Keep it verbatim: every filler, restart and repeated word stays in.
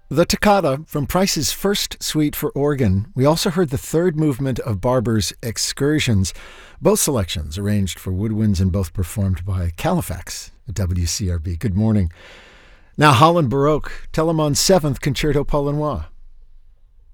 The Toccata from Price's first suite for organ. We also heard the third movement of Barber's Excursions. Both selections arranged for woodwinds and both performed by Califax at W C R B. Good morning. Now Holland Baroque, Telemann's seventh Concerto Pour le Noir.